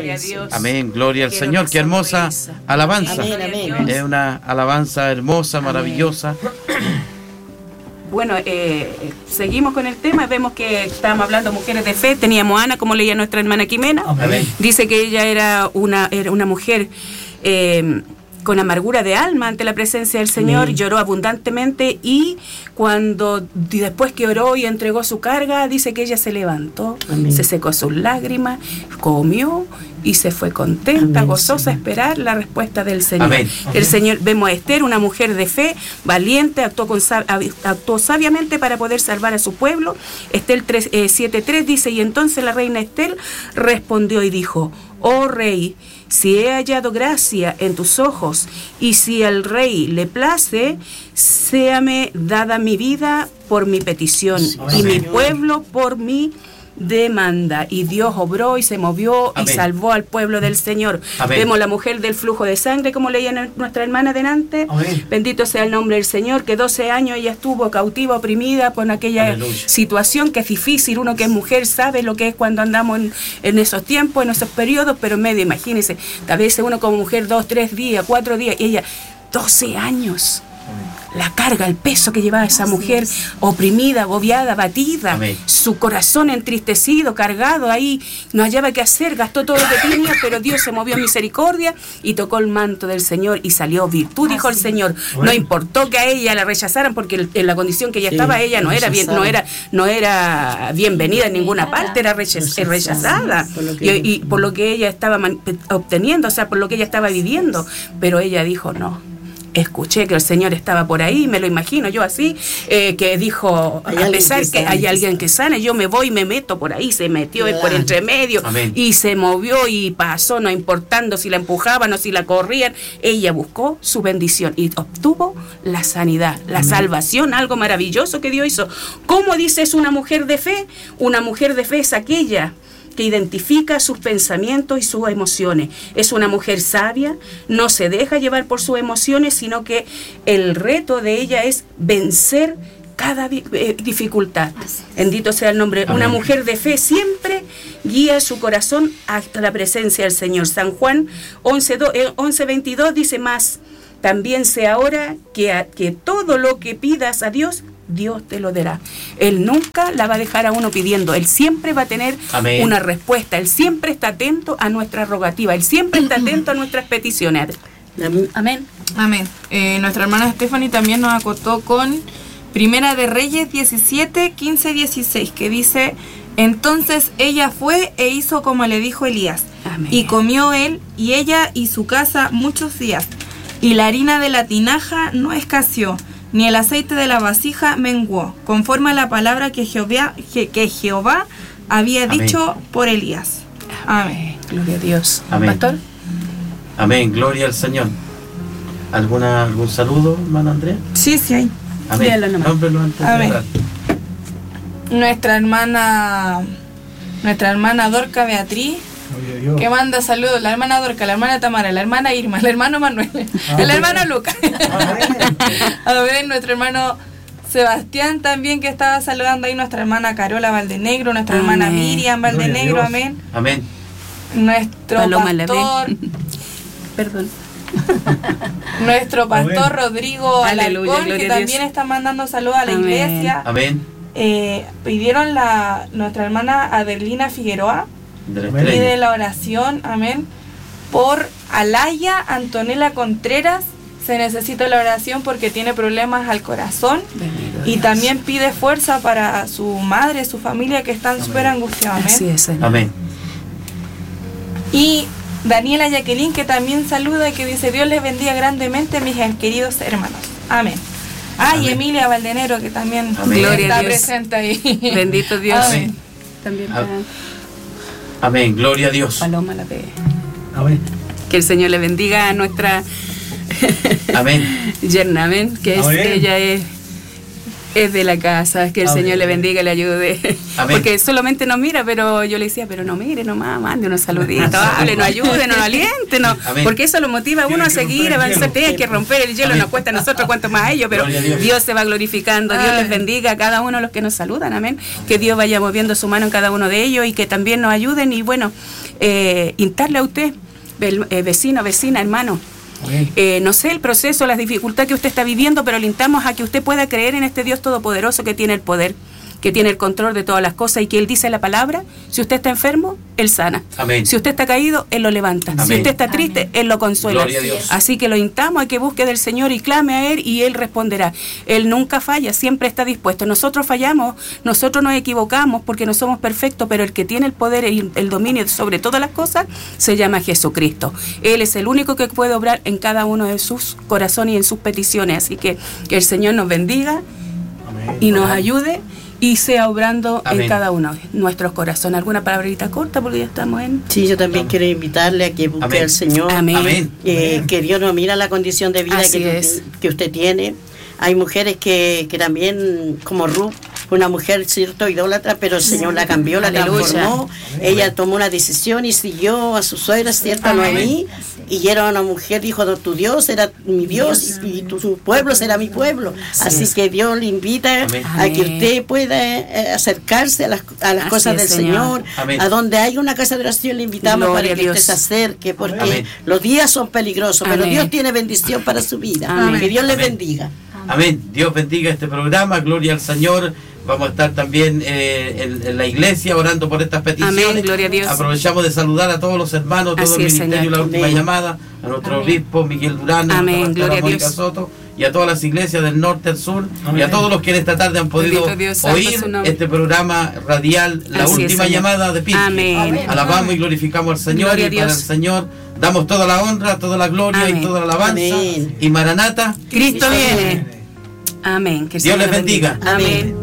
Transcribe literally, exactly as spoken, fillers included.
Gloria a Dios. Amén, gloria al Señor. Qué hermosa alabanza. Amén, amén. Es una alabanza hermosa, maravillosa. Bueno, eh, seguimos con el tema. Vemos que estábamos hablando de mujeres de fe. Teníamos a Ana, como leía nuestra hermana Quimena. Amén. Dice que ella era una, era una mujer eh, con amargura de alma ante la presencia del Señor. Amén. Lloró abundantemente y cuando y después que oró y entregó su carga, dice que ella se levantó, Amén. Se secó sus lágrimas, comió y se fue contenta, Amén, gozosa, a esperar la respuesta del Señor. Amén. El Señor, vemos a Esther, una mujer de fe, valiente, actuó, con, actuó sabiamente para poder salvar a su pueblo. Esther siete tres dice, y entonces la reina Esther respondió y dijo, oh rey, si he hallado gracia en tus ojos, y si al rey le place, séame dada mi vida por mi petición, sí, y Amén. Mi pueblo por mi demanda. Y Dios obró y se movió Amén. Y salvó al pueblo del Señor. Amén. Vemos la mujer del flujo de sangre, como leía nuestra hermana delante. Amén. Bendito sea el nombre del Señor, que doce años ella estuvo cautiva, oprimida por aquella Aleluya. Situación que es difícil. Uno que es mujer sabe lo que es cuando andamos en, en esos tiempos, en esos periodos, pero en medio, imagínense, a veces uno como mujer dos, tres días, cuatro días, y ella doce años. La carga, el peso que llevaba esa mujer, oprimida, agobiada, batida, Amén. Su corazón entristecido, cargado, ahí no hallaba qué hacer, gastó todo lo que tenía, pero Dios se movió en misericordia y tocó el manto del Señor y salió virtud, dijo el Señor. Bueno. No importó que a ella la rechazaran, porque en la condición que ella sí, estaba, ella no era bien, no era, no era bienvenida en ninguna parte, era rechazada, rechazada y, y por lo que ella estaba obteniendo, o sea, por lo que ella estaba viviendo, pero ella dijo no. Escuché que el Señor estaba por ahí, me lo imagino yo así, eh, que dijo, a pesar que, que hay alguien que sane, yo me voy y me meto por ahí, se metió claro. por entre medio Amén. Y se movió y pasó, no importando si la empujaban o si la corrían, ella buscó su bendición y obtuvo la sanidad, la Amén. Salvación, algo maravilloso que Dios hizo. ¿Cómo dice es una mujer de fe? Una mujer de fe es aquella que identifica sus pensamientos y sus emociones. Es una mujer sabia, no se deja llevar por sus emociones, sino que el reto de ella es vencer cada eh, dificultad. Bendito sea el nombre. Amén. Una mujer de fe siempre guía su corazón hasta la presencia del Señor. San Juan once veintidós dice más, también sé ahora que, a, que todo lo que pidas a Dios, Dios te lo dará. Él nunca la va a dejar a uno pidiendo. Él siempre va a tener Amén. Una respuesta. Él siempre está atento a nuestra rogativa. Él siempre está atento a nuestras peticiones. Amén. Amén. Eh, nuestra hermana Stephanie también nos acotó con Primera de Reyes diecisiete, quince, dieciséis, que dice, entonces ella fue e hizo como le dijo Elías. Amén. Y comió él y ella y su casa muchos días. Y la harina de la tinaja no escaseó, ni el aceite de la vasija menguó, conforme a la palabra que Jehová, que, que Jehová había Amén. Dicho por Elías. Amén. Gloria a Dios. Amén. Pastor. Amén. Gloria al Señor. ¿Alguna, algún saludo, hermana Andrea? Sí, sí hay. Amén. Nómbrelo antes de orar. Nuestra hermana, nuestra hermana Dorca Beatriz, que manda saludos, la hermana Dorca, la hermana Tamara, la hermana Irma, el hermano Manuel, ah, el hermano Lucas. A ver, nuestro hermano Sebastián también, que estaba saludando ahí, nuestra hermana Carola Valdenegro, nuestra amén. Hermana Miriam Valdenegro, amén. Amén. Nuestro Paloma pastor, perdón. Nuestro pastor amén. Rodrigo Alarcón, que también está mandando saludos a la amén. Iglesia. Amén. Eh, pidieron la nuestra hermana Adelina Figueroa. Pide la oración, amén, por Alaya Antonella Contreras. Se necesita la oración porque tiene problemas al corazón. Bendito y Dios. También pide fuerza para su madre, su familia, que están súper angustiados. Amén. Así es, amén. Y Daniela Jacqueline, que también saluda y que dice, Dios les bendiga grandemente, mis queridos hermanos. Amén. Ah, y Emilia Valdenero, que también está presente ahí. Bendito Dios. Amén. También para... Amén, gloria a Dios. Paloma la ve. Amén. Que el Señor le bendiga a nuestra amén. yerna, amén, que es, ella es Es de la casa, que el Amén. Señor le bendiga y le ayude. Amén. Porque solamente nos mira, pero yo le decía, pero no mire nomás, mande unos saluditos, hable, nos ayude, nos aliente, no, Amén. porque eso lo motiva a uno a seguir, a avanzar, hay que romper el hielo, Amén. nos cuesta a nosotros, cuanto más a ellos, pero Gloria a Dios. Dios se va glorificando, Dios Ay. les bendiga a cada uno de los que nos saludan, amén, que Dios vaya moviendo su mano en cada uno de ellos y que también nos ayuden y bueno, eh, instarle a usted, el, eh, vecino, vecina, hermano. Eh, no sé el proceso, las dificultades que usted está viviendo, pero le instamos a que usted pueda creer en este Dios todopoderoso que tiene el poder, que tiene el control de todas las cosas y que Él dice la palabra, si usted está enfermo, Él sana. Amén. Si usted está caído, Él lo levanta. Amén. Si usted está triste, Él lo consuela. Gloria a Dios. Así que lo instamos a que busque del Señor y clame a Él y Él responderá. Él nunca falla, siempre está dispuesto. Nosotros fallamos, nosotros nos equivocamos porque no somos perfectos, pero el que tiene el poder y el dominio sobre todas las cosas se llama Jesucristo. Él es el único que puede obrar en cada uno de sus corazones y en sus peticiones. Así que que el Señor nos bendiga y nos ayude y sea obrando Amén. en cada uno de nuestros corazones. ¿Alguna palabrita corta? Porque ya estamos en... Sí, yo también quiero invitarle a que busque Amén. al Señor. Amén. Amén. Eh, que Dios no mira la condición de vida Así que, es. que usted tiene. Hay mujeres que, que también, como Ruth, una mujer cierto idólatra, pero el Señor la cambió, la Aleluya. transformó. Ella tomó una decisión y siguió a su suegra, cierta Amén. Noemí, y era una mujer, dijo, tu Dios era mi Dios y, y tu pueblo será mi pueblo. Así es. que Dios le invita Amén. a que Amén. usted pueda eh, acercarse a las, a las Así cosas es, del Señor. Señor, Amén. a donde hay una casa de oración le invitamos Gloria para a que Dios. usted se acerque, porque Amén. los días son peligrosos, pero Amén. Dios tiene bendición para su vida. Amén. Que Dios le Amén. bendiga. Amén. Dios bendiga este programa. Gloria al Señor. Vamos a estar también eh, en, en la iglesia orando por estas peticiones. Amén, gloria a Dios. Aprovechamos de saludar a todos los hermanos, todo Así el es, ministerio, Señor. la última Amén. llamada, a nuestro Amén. obispo Miguel Durán, a Amén, nuestra gloria a Mónica Dios. Soto y a todas las iglesias del norte al sur y Amén. a todos los que en esta tarde han podido Bendito Dios, santo oír su nombre. este programa radial, la Así es, última Señor. llamada de Pirque. Amén. Alabamos y glorificamos al Señor Gloria a y para el Dios. Señor damos toda la honra, toda la gloria Amén. y toda la alabanza. Amén. Y Maranata. Cristo viene. Amén. Que el Dios Señor les bendiga. Amén.